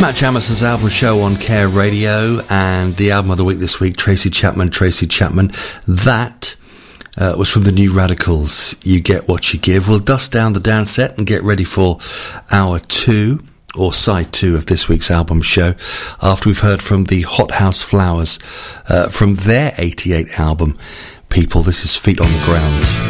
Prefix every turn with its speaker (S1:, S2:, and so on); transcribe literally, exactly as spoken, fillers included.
S1: Matt Jamison's album show on Care Radio, and the album of the week this week, Tracy Chapman, Tracy Chapman. That uh, was from the New Radicals, You Get What You Give. We'll dust down the dance set and get ready for hour two, or side two of this week's album show, after we've heard from the Hot House Flowers uh, from their eighty-eight album, People. This is Feet on the Ground.